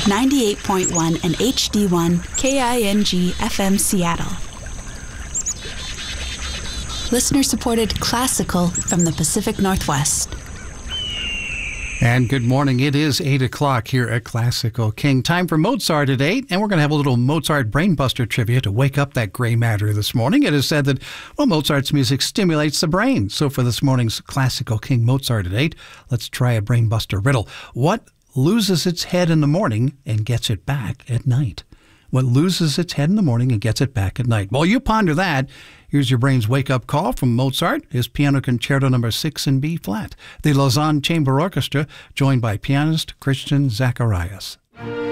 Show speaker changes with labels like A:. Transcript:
A: 98.1 and HD1 KING FM Seattle. Listener-supported classical from the Pacific Northwest.
B: And good morning. It is 8 o'clock here at Classical King. Time for Mozart at 8, and we're going to have a little Mozart brainbuster trivia to wake up that gray matter this morning. It is said that, well, Mozart's music stimulates the brain. So for this morning's Classical King Mozart at 8, let's try a brainbuster riddle. What loses its head in the morning and gets it back at night? What loses its head in the morning and gets it back at night? While you ponder that, here's your brain's wake-up call from Mozart, his Piano Concerto No. 6 in B-flat. The Lausanne Chamber Orchestra, joined by pianist Christian Zacharias.